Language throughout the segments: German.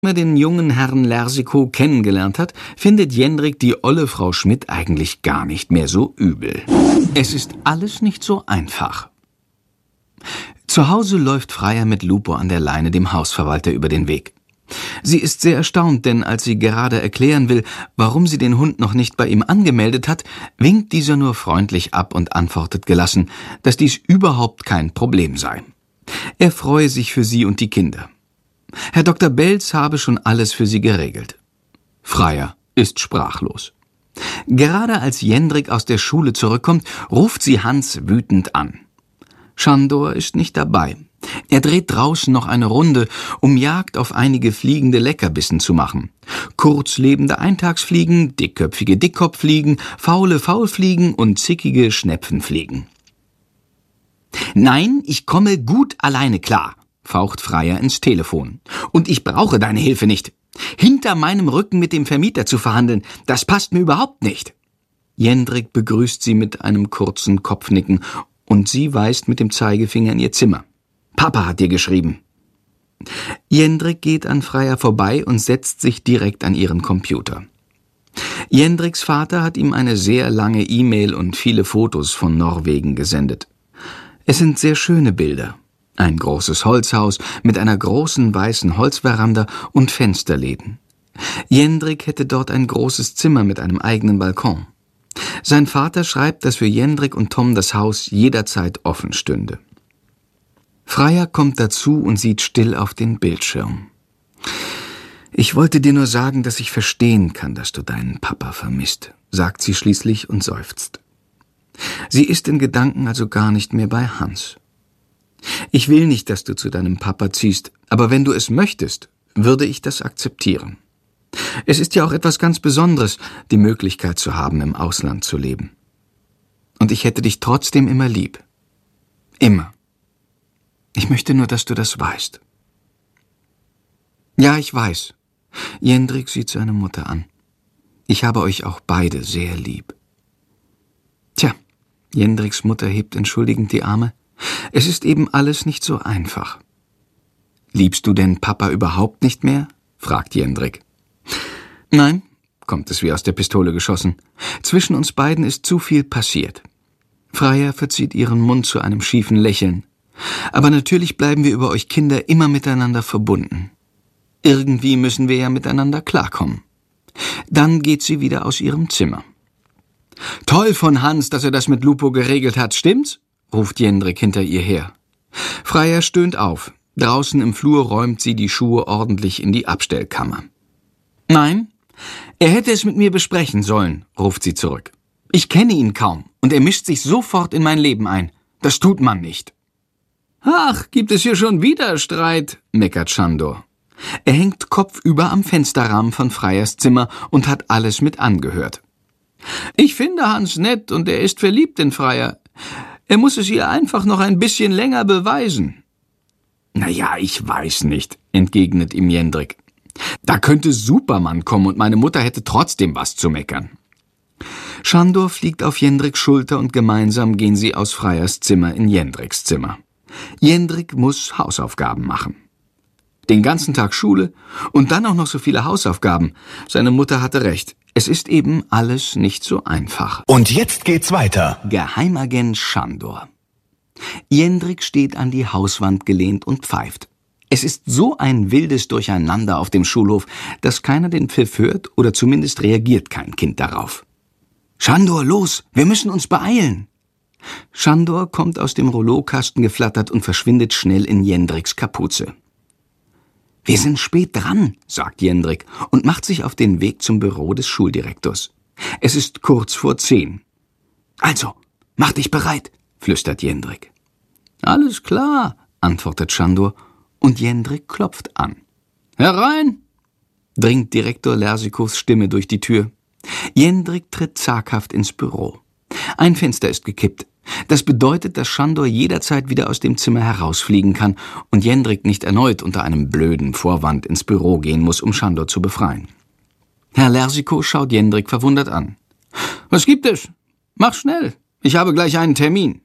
er den jungen Herrn Lersikow kennengelernt hat, findet Jendrik die olle Frau Schmidt eigentlich gar nicht mehr so übel. Es ist alles nicht so einfach. Zu Hause läuft Freya mit Lupo an der Leine dem Hausverwalter über den Weg. Sie ist sehr erstaunt, denn als sie gerade erklären will, warum sie den Hund noch nicht bei ihm angemeldet hat, winkt dieser nur freundlich ab und antwortet gelassen, dass dies überhaupt kein Problem sei. Er freue sich für sie und die Kinder. Herr Dr. Belz habe schon alles für sie geregelt. Freya ist sprachlos. Gerade als Jendrik aus der Schule zurückkommt, ruft sie Hans wütend an. Sándor ist nicht dabei. Er dreht draußen noch eine Runde, um Jagd auf einige fliegende Leckerbissen zu machen. Kurzlebende Eintagsfliegen, dickköpfige Dickkopffliegen, faule Faulfliegen und zickige Schnepfenfliegen. »Nein, ich komme gut alleine klar«, faucht Freya ins Telefon. »Und ich brauche deine Hilfe nicht. Hinter meinem Rücken mit dem Vermieter zu verhandeln, das passt mir überhaupt nicht.« Jendrik begrüßt sie mit einem kurzen Kopfnicken und sie weist mit dem Zeigefinger in ihr Zimmer. »Papa hat dir geschrieben.« Jendrik geht an Freya vorbei und setzt sich direkt an ihren Computer. Jendriks Vater hat ihm eine sehr lange E-Mail und viele Fotos von Norwegen gesendet. Es sind sehr schöne Bilder. Ein großes Holzhaus mit einer großen weißen Holzveranda und Fensterläden. Jendrik hätte dort ein großes Zimmer mit einem eigenen Balkon. Sein Vater schreibt, dass für Jendrik und Tom das Haus jederzeit offen stünde. Freya kommt dazu und sieht still auf den Bildschirm. »Ich wollte dir nur sagen, dass ich verstehen kann, dass du deinen Papa vermisst«, sagt sie schließlich und seufzt. Sie ist in Gedanken also gar nicht mehr bei Hans. »Ich will nicht, dass du zu deinem Papa ziehst, aber wenn du es möchtest, würde ich das akzeptieren. Es ist ja auch etwas ganz Besonderes, die Möglichkeit zu haben, im Ausland zu leben. Und ich hätte dich trotzdem immer lieb. Immer. Ich möchte nur, dass du das weißt.« »Ja, ich weiß.« Jendrik sieht seine Mutter an. »Ich habe euch auch beide sehr lieb.« Tja, Jendriks Mutter hebt entschuldigend die Arme. Es ist eben alles nicht so einfach. »Liebst du denn Papa überhaupt nicht mehr?« fragt Jendrik. »Nein«, kommt es wie aus der Pistole geschossen. »Zwischen uns beiden ist zu viel passiert.« Freya verzieht ihren Mund zu einem schiefen Lächeln. »Aber natürlich bleiben wir über euch Kinder immer miteinander verbunden. Irgendwie müssen wir ja miteinander klarkommen.« Dann geht sie wieder aus ihrem Zimmer. »Toll von Hans, dass er das mit Lupo geregelt hat, stimmt's?« ruft Jendrik hinter ihr her. Freya stöhnt auf. Draußen im Flur räumt sie die Schuhe ordentlich in die Abstellkammer. »Nein, er hätte es mit mir besprechen sollen«, ruft sie zurück. »Ich kenne ihn kaum und er mischt sich sofort in mein Leben ein. Das tut man nicht.« »Ach, gibt es hier schon wieder Streit?« meckert Sándor. Er hängt kopfüber am Fensterrahmen von Freyas Zimmer und hat alles mit angehört. »Ich finde Hans nett und er ist verliebt in Freya. Er muss es ihr einfach noch ein bisschen länger beweisen.« »Na ja, ich weiß nicht«, entgegnet ihm Jendrik. »Da könnte Superman kommen und meine Mutter hätte trotzdem was zu meckern.« Sándor fliegt auf Jendriks Schulter und gemeinsam gehen sie aus Freyas Zimmer in Jendriks Zimmer. Jendrik muss Hausaufgaben machen. Den ganzen Tag Schule und dann auch noch so viele Hausaufgaben. Seine Mutter hatte recht. Es ist eben alles nicht so einfach. Und jetzt geht's weiter. Geheimagent Sándor. Jendrik steht an die Hauswand gelehnt und pfeift. Es ist so ein wildes Durcheinander auf dem Schulhof, dass keiner den Pfiff hört oder zumindest reagiert kein Kind darauf. »Sándor, los, wir müssen uns beeilen!« Sándor kommt aus dem Rouleaukasten geflattert und verschwindet schnell in Jendriks Kapuze. »Wir sind spät dran«, sagt Jendrik und macht sich auf den Weg zum Büro des Schuldirektors. Es ist kurz vor 10. »Also, mach dich bereit«, flüstert Jendrik. »Alles klar«, antwortet Sándor und Jendrik klopft an. »Herein«, dringt Direktor Lersikows Stimme durch die Tür. Jendrik tritt zaghaft ins Büro. Ein Fenster ist gekippt. Das bedeutet, dass Sándor jederzeit wieder aus dem Zimmer herausfliegen kann und Jendrik nicht erneut unter einem blöden Vorwand ins Büro gehen muss, um Sándor zu befreien. Herr Lersikow schaut Jendrik verwundert an. »Was gibt es? Mach schnell, ich habe gleich einen Termin.«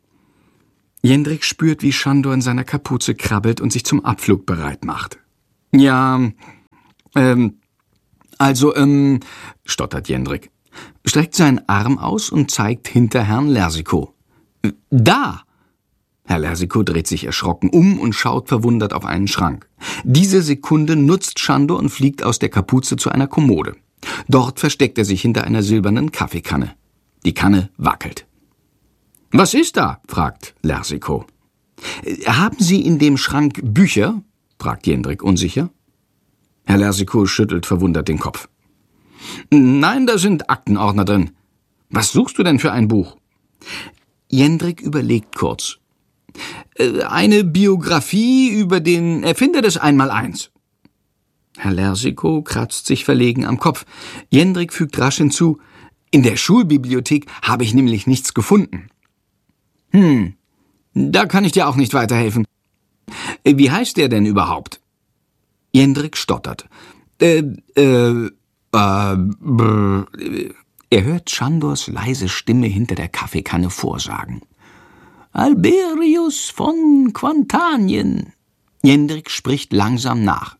Jendrik spürt, wie Sándor in seiner Kapuze krabbelt und sich zum Abflug bereit macht. »Ja, stottert Jendrik, streckt seinen Arm aus und zeigt hinter Herrn Lersikow. Da! Herr Lersikow dreht sich erschrocken um und schaut verwundert auf einen Schrank. Diese Sekunde nutzt Sándor und fliegt aus der Kapuze zu einer Kommode. Dort versteckt er sich hinter einer silbernen Kaffeekanne. Die Kanne wackelt. »Was ist da?« fragt Lersikow. »Haben Sie in dem Schrank Bücher?« fragt Jendrik unsicher. Herr Lersikow schüttelt verwundert den Kopf. »Nein, da sind Aktenordner drin. Was suchst du denn für ein Buch?« Jendrik überlegt kurz. »Eine Biografie über den Erfinder des Einmaleins.« Herr Lersikow kratzt sich verlegen am Kopf. Jendrik fügt rasch hinzu, »In der Schulbibliothek habe ich nämlich nichts gefunden.« Da kann ich dir auch nicht weiterhelfen. Wie heißt der denn überhaupt?« Jendrik stottert. Er hört Sándors leise Stimme hinter der Kaffeekanne vorsagen. »Alberius von Quantanien.« Jendrik spricht langsam nach.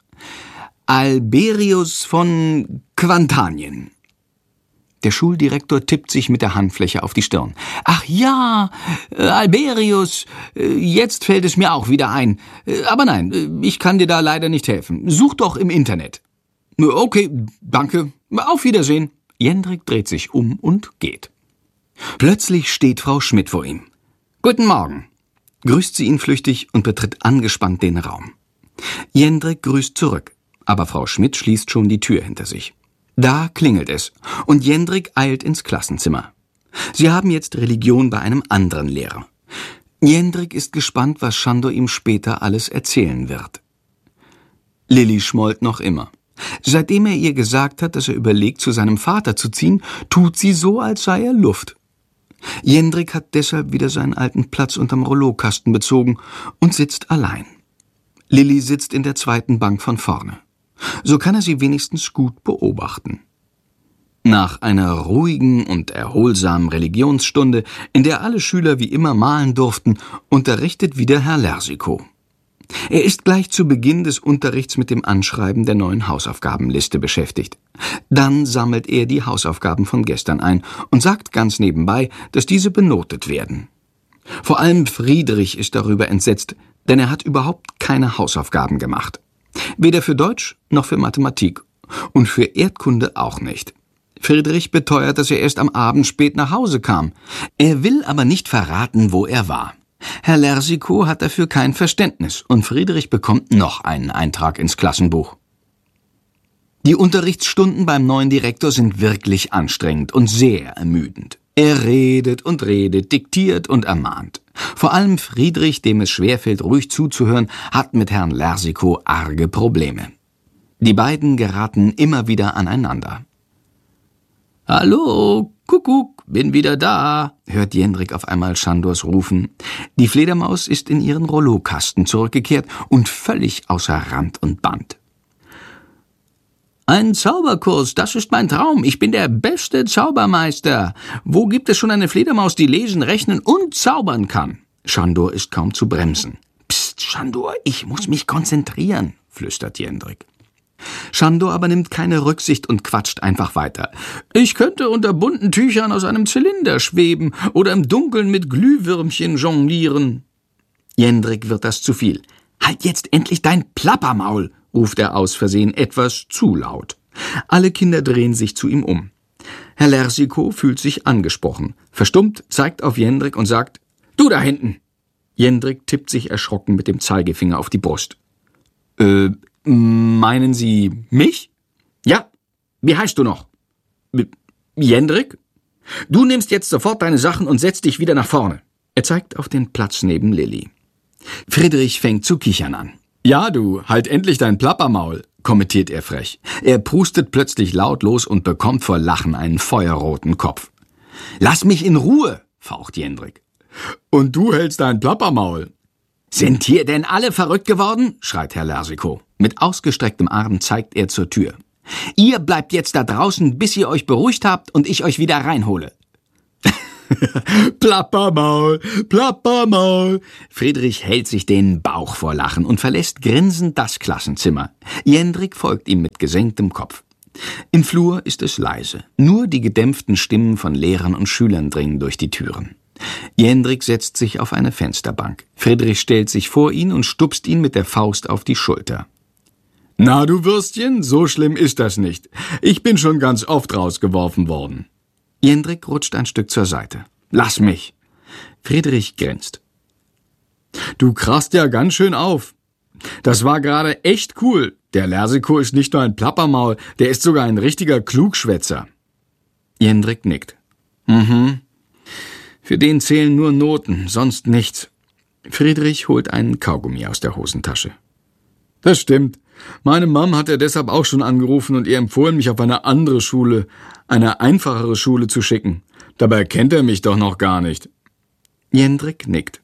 »Alberius von Quantanien.« Der Schuldirektor tippt sich mit der Handfläche auf die Stirn. »Ach ja, Alberius, jetzt fällt es mir auch wieder ein. Aber nein, ich kann dir da leider nicht helfen. Such doch im Internet.« »Okay, danke. Auf Wiedersehen.« Jendrik dreht sich um und geht. Plötzlich steht Frau Schmidt vor ihm. »Guten Morgen«, grüßt sie ihn flüchtig und betritt angespannt den Raum. Jendrik grüßt zurück, aber Frau Schmidt schließt schon die Tür hinter sich. Da klingelt es, und Jendrik eilt ins Klassenzimmer. Sie haben jetzt Religion bei einem anderen Lehrer. Jendrik ist gespannt, was Sándor ihm später alles erzählen wird. Lilli schmollt noch immer. Seitdem er ihr gesagt hat, dass er überlegt, zu seinem Vater zu ziehen, tut sie so, als sei er Luft. Jendrik hat deshalb wieder seinen alten Platz unterm Rollokasten bezogen und sitzt allein. Lilli sitzt in der zweiten Bank von vorne. So kann er sie wenigstens gut beobachten. Nach einer ruhigen und erholsamen Religionsstunde, in der alle Schüler wie immer malen durften, unterrichtet wieder Herr Lersikow. Er ist gleich zu Beginn des Unterrichts mit dem Anschreiben der neuen Hausaufgabenliste beschäftigt. Dann sammelt er die Hausaufgaben von gestern ein und sagt ganz nebenbei, dass diese benotet werden. Vor allem Friedrich ist darüber entsetzt, denn er hat überhaupt keine Hausaufgaben gemacht. Weder für Deutsch noch für Mathematik und für Erdkunde auch nicht. Friedrich beteuert, dass er erst am Abend spät nach Hause kam. Er will aber nicht verraten, wo er war. Herr Lersikow hat dafür kein Verständnis und Friedrich bekommt noch einen Eintrag ins Klassenbuch. Die Unterrichtsstunden beim neuen Direktor sind wirklich anstrengend und sehr ermüdend. Er redet und redet, diktiert und ermahnt. Vor allem Friedrich, dem es schwerfällt, ruhig zuzuhören, hat mit Herrn Lersikow arge Probleme. Die beiden geraten immer wieder aneinander. »Hallo, Kuckuck, bin wieder da«, hört Jendrik auf einmal Sándors rufen. Die Fledermaus ist in ihren Rollokasten zurückgekehrt und völlig außer Rand und Band. »Ein Zauberkurs, das ist mein Traum. Ich bin der beste Zaubermeister. Wo gibt es schon eine Fledermaus, die lesen, rechnen und zaubern kann?« Sándor ist kaum zu bremsen. »Psst, Sándor, ich muss mich konzentrieren«, flüstert Jendrik. Sándor aber nimmt keine Rücksicht und quatscht einfach weiter. »Ich könnte unter bunten Tüchern aus einem Zylinder schweben oder im Dunkeln mit Glühwürmchen jonglieren.« Jendrik wird das zu viel. »Halt jetzt endlich dein Plappermaul«, ruft er aus Versehen etwas zu laut. Alle Kinder drehen sich zu ihm um. Herr Lersikow fühlt sich angesprochen. Verstummt zeigt auf Jendrik und sagt, »Du da hinten!« Jendrik tippt sich erschrocken mit dem Zeigefinger auf die Brust. Meinen Sie mich?« »Ja, wie heißt du noch?« »Jendrik?« »Du nimmst jetzt sofort deine Sachen und setzt dich wieder nach vorne.« Er zeigt auf den Platz neben Lilli. Friedrich fängt zu kichern an. »Ja, du, halt endlich dein Plappermaul«, kommentiert er frech. Er prustet plötzlich laut los und bekommt vor Lachen einen feuerroten Kopf. »Lass mich in Ruhe«, faucht Jendrik. »Und du hältst dein Plappermaul.« »Sind hier denn alle verrückt geworden?«, schreit Herr Lersikow. Mit ausgestrecktem Arm zeigt er zur Tür. »Ihr bleibt jetzt da draußen, bis ihr euch beruhigt habt und ich euch wieder reinhole.« Plappermaul, Plappermaul. Friedrich hält sich den Bauch vor Lachen und verlässt grinsend das Klassenzimmer. Jendrik folgt ihm mit gesenktem Kopf. Im Flur ist es leise. Nur die gedämpften Stimmen von Lehrern und Schülern dringen durch die Türen. Jendrik setzt sich auf eine Fensterbank. Friedrich stellt sich vor ihn und stupst ihn mit der Faust auf die Schulter. »Na, du Würstchen, so schlimm ist das nicht. Ich bin schon ganz oft rausgeworfen worden.« Jendrik rutscht ein Stück zur Seite. »Lass mich!« Friedrich grinst. »Du krachst ja ganz schön auf. Das war gerade echt cool. Der Lersiko ist nicht nur ein Plappermaul, der ist sogar ein richtiger Klugschwätzer.« Jendrik nickt. »Mhm. Für den zählen nur Noten, sonst nichts.« Friedrich holt einen Kaugummi aus der Hosentasche. »Das stimmt. Meine Mom hat er deshalb auch schon angerufen und ihr empfohlen, mich auf eine andere Schule, eine einfachere Schule zu schicken. Dabei kennt er mich doch noch gar nicht.« Jendrik nickt.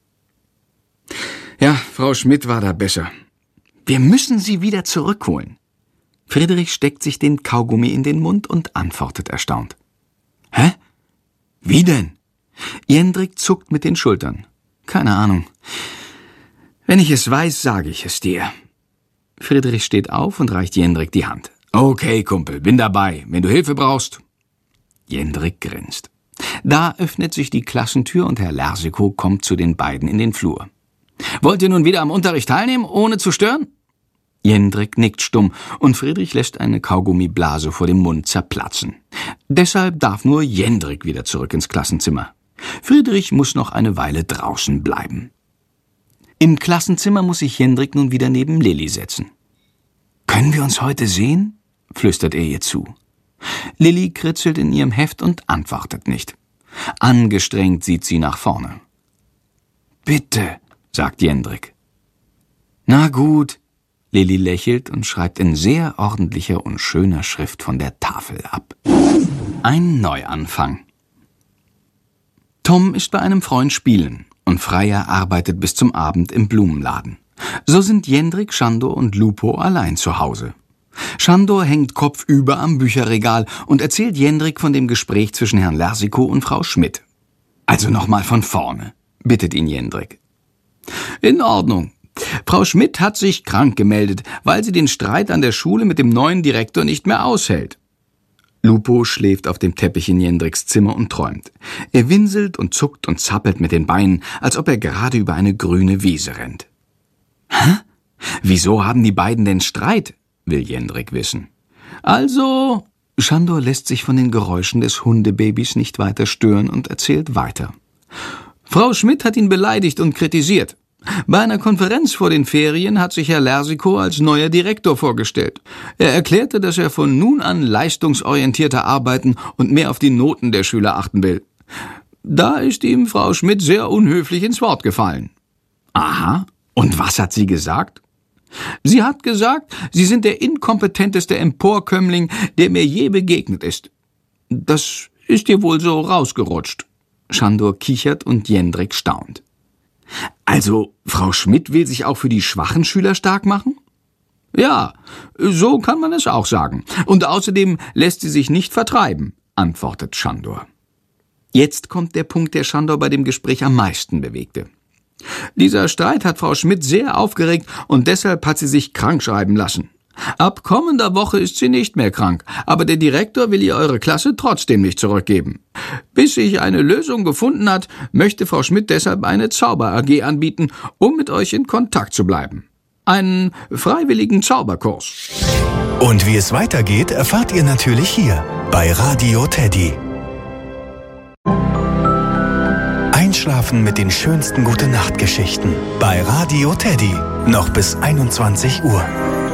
»Ja, Frau Schmidt war da besser. Wir müssen sie wieder zurückholen.« Friedrich steckt sich den Kaugummi in den Mund und antwortet erstaunt. »Hä? Wie denn?« Jendrik zuckt mit den Schultern. »Keine Ahnung. Wenn ich es weiß, sage ich es dir.« Friedrich steht auf und reicht Jendrik die Hand. »Okay, Kumpel, bin dabei, wenn du Hilfe brauchst.« Jendrik grinst. Da öffnet sich die Klassentür und Herr Lersiko kommt zu den beiden in den Flur. »Wollt ihr nun wieder am Unterricht teilnehmen, ohne zu stören?« Jendrik nickt stumm und Friedrich lässt eine Kaugummiblase vor dem Mund zerplatzen. Deshalb darf nur Jendrik wieder zurück ins Klassenzimmer. Friedrich muss noch eine Weile draußen bleiben. Im Klassenzimmer muss sich Jendrik nun wieder neben Lilli setzen. »Können wir uns heute sehen?« flüstert er ihr zu. Lilli kritzelt in ihrem Heft und antwortet nicht. Angestrengt sieht sie nach vorne. »Bitte«, sagt Jendrik. »Na gut«, Lilli lächelt und schreibt in sehr ordentlicher und schöner Schrift von der Tafel ab. Ein Neuanfang. Tom ist bei einem Freund spielen und Freya arbeitet bis zum Abend im Blumenladen. So sind Jendrik, Schandor und Lupo allein zu Hause. Schandor hängt kopfüber am Bücherregal und erzählt Jendrik von dem Gespräch zwischen Herrn Lersiko und Frau Schmidt. »Also nochmal von vorne«, bittet ihn Jendrik. »In Ordnung. Frau Schmidt hat sich krank gemeldet, weil sie den Streit an der Schule mit dem neuen Direktor nicht mehr aushält.« Lupo schläft auf dem Teppich in Jendriks Zimmer und träumt. Er winselt und zuckt und zappelt mit den Beinen, als ob er gerade über eine grüne Wiese rennt. »Hä? Wieso haben die beiden denn Streit?« will Jendrik wissen. »Also...« Schandor lässt sich von den Geräuschen des Hundebabys nicht weiter stören und erzählt weiter. »Frau Schmidt hat ihn beleidigt und kritisiert. Bei einer Konferenz vor den Ferien hat sich Herr Lersiko als neuer Direktor vorgestellt. Er erklärte, dass er von nun an leistungsorientierter arbeiten und mehr auf die Noten der Schüler achten will. Da ist ihm Frau Schmidt sehr unhöflich ins Wort gefallen.« »Aha, und was hat sie gesagt?« »Sie hat gesagt, Sie sind der inkompetenteste Emporkömmling, der mir je begegnet ist. Das ist ihr wohl so rausgerutscht.« Schandor kichert und Jendrik staunt. »Also, Frau Schmidt will sich auch für die schwachen Schüler stark machen?« »Ja, so kann man es auch sagen. Und außerdem lässt sie sich nicht vertreiben«, antwortet Schandor. Jetzt kommt der Punkt, der Schandor bei dem Gespräch am meisten bewegte. »Dieser Streit hat Frau Schmidt sehr aufgeregt und deshalb hat sie sich krank schreiben lassen. Ab kommender Woche ist sie nicht mehr krank, aber der Direktor will ihr eure Klasse trotzdem nicht zurückgeben. Bis sich eine Lösung gefunden hat, möchte Frau Schmidt deshalb eine Zauber-AG anbieten, um mit euch in Kontakt zu bleiben. Einen freiwilligen Zauberkurs.« Und wie es weitergeht, erfahrt ihr natürlich hier bei Radio Teddy. Einschlafen mit den schönsten Gute-Nacht-Geschichten bei Radio Teddy. Noch bis 21 Uhr.